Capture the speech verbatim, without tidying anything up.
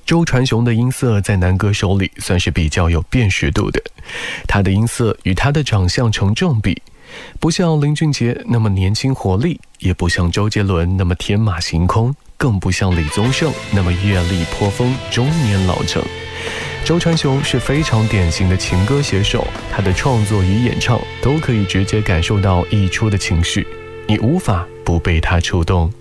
周传雄的音色在男歌手里算是比较有辨识度的，他的音色与他的长相成正比，不像林俊杰那么年轻活力，也不像周杰伦那么天马行空，更不像李宗盛那么阅历颇丰，中年老成。周传雄是非常典型的情歌写手，他的创作与演唱都可以直接感受到溢出的情绪，你无法不被他触动。